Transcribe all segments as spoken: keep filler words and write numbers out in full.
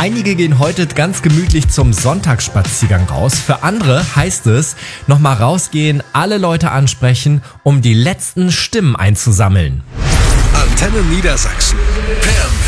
Einige gehen heute ganz gemütlich zum Sonntagsspaziergang raus. Für andere heißt es, nochmal rausgehen, alle Leute ansprechen, um die letzten Stimmen einzusammeln. Antenne Niedersachsen. Pimp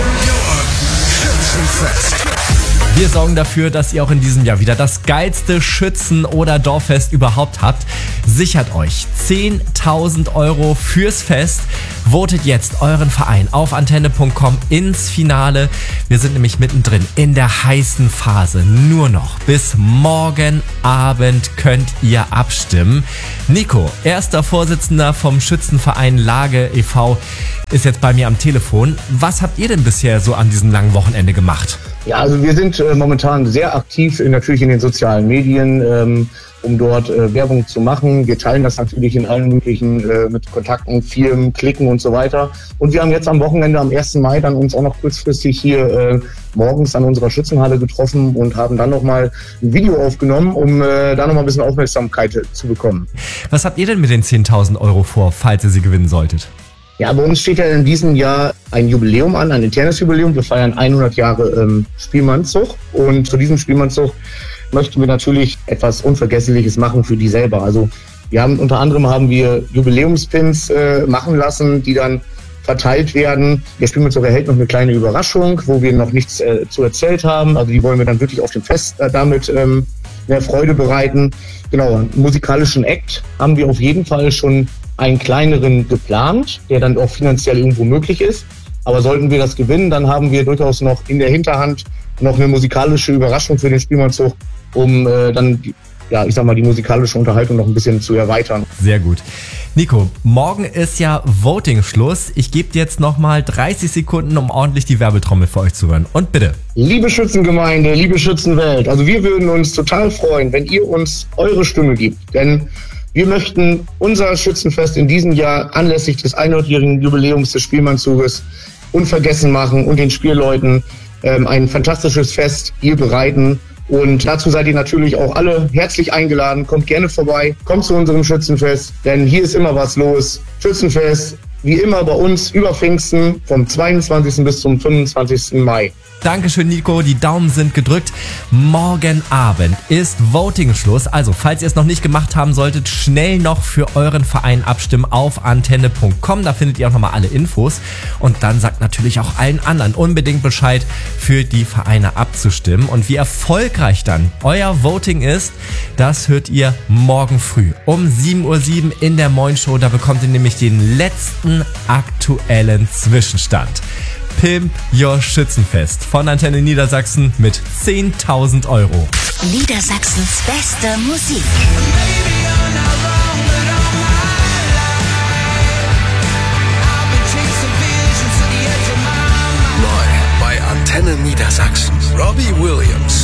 Your Schützenfest. Wir sorgen dafür, dass ihr auch in diesem Jahr wieder das geilste Schützen- oder Dorffest überhaupt habt. Sichert euch zehntausend Euro fürs Fest. Votet jetzt euren Verein auf antenne punkt com ins Finale. Wir sind nämlich mittendrin in der heißen Phase. Nur noch bis morgen Abend könnt ihr abstimmen. Nico, erster Vorsitzender vom Schützenverein Lage e V, ist jetzt bei mir am Telefon. Was habt ihr denn bisher so an diesem langen Wochenende gemacht? Ja, also wir sind äh, momentan sehr aktiv, in, natürlich in den sozialen Medien, ähm, um dort äh, Werbung zu machen. Wir teilen das natürlich in allen möglichen äh, mit Kontakten, Firmen, Klicken und so weiter. Und wir haben jetzt am Wochenende, am ersten Mai, dann uns auch noch kurzfristig hier äh, morgens an unserer Schützenhalle getroffen und haben dann nochmal ein Video aufgenommen, um äh, da nochmal ein bisschen Aufmerksamkeit äh, zu bekommen. Was habt ihr denn mit den zehntausend Euro vor, falls ihr sie gewinnen solltet? Ja, bei uns steht ja in diesem Jahr ein Jubiläum an, ein internes Jubiläum. Wir feiern hundert Jahre ähm, Spielmannszug und zu diesem Spielmannszug möchten wir natürlich etwas Unvergessliches machen für die selber. Also wir haben unter anderem haben wir Jubiläumspins äh, machen lassen, die dann verteilt werden. Der Spielmannszug erhält noch eine kleine Überraschung, wo wir noch nichts äh, zu erzählt haben. Also die wollen wir dann wirklich auf dem Fest äh, damit ähm, mehr Freude bereiten. Genau, einen musikalischen Act haben wir auf jeden Fall schon einen kleineren geplant, der dann auch finanziell irgendwo möglich ist. Aber sollten wir das gewinnen, dann haben wir durchaus noch in der Hinterhand noch eine musikalische Überraschung für den Spielmannszug, um äh, dann, ja, ich sag mal, die musikalische Unterhaltung noch ein bisschen zu erweitern. Sehr gut. Nico, morgen ist ja Voting-Schluss. Ich gebe dir jetzt nochmal dreißig Sekunden, um ordentlich die Werbetrommel für euch zu hören. Und bitte. Liebe Schützengemeinde, liebe Schützenwelt, also wir würden uns total freuen, wenn ihr uns eure Stimme gibt. Denn wir möchten unser Schützenfest in diesem Jahr anlässlich des hundertjährigen Jubiläums des Spielmannzuges unvergessen machen und den Spielleuten ähm, ein fantastisches Fest hier bereiten. Und dazu seid ihr natürlich auch alle herzlich eingeladen. Kommt gerne vorbei, kommt zu unserem Schützenfest, denn hier ist immer was los. Schützenfest, wie immer bei uns über Pfingsten vom zweiundzwanzigsten bis zum fünfundzwanzigsten Mai. Dankeschön, Nico. Die Daumen sind gedrückt. Morgen Abend ist Voting-Schluss. Also, falls ihr es noch nicht gemacht haben solltet, schnell noch für euren Verein abstimmen auf antenne punkt com. Da findet ihr auch nochmal alle Infos. Und dann sagt natürlich auch allen anderen unbedingt Bescheid, für die Vereine abzustimmen. Und wie erfolgreich dann euer Voting ist, das hört ihr morgen früh um sieben Uhr sieben in der Moin Show. Da bekommt ihr nämlich den letzten aktuellen Zwischenstand. Pimp Your Schützenfest von Antenne Niedersachsen mit zehntausend Euro. Niedersachsens beste Musik. Neu bei Antenne Niedersachsen. Robbie Williams.